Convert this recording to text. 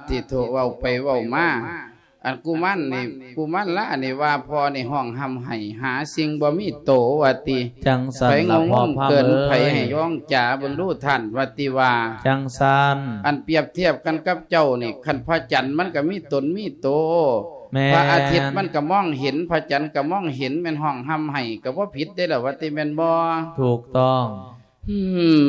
ติโทเว้าไปเว้ามาอันกุมันนี่กุมันละนี่ว่าพอในห้องหำให้หาสิ่งบ่มีโตว่าติจังสันละพอพาเกินไผให้ย่องจ๋าบรรลุท่านว่าติว่าจังสันอันเปรียบเทียบกันกับเจ้านี่คันพระจันทร์มันก็มีตนมีโตพระอาทิตย์มันก็มองเห็นพระจันทร์ก็มองเห็นแม่นห้องหำให้ก็บ่ผิดได้ล่ะว่าติแม่นบ่ถูกต้อง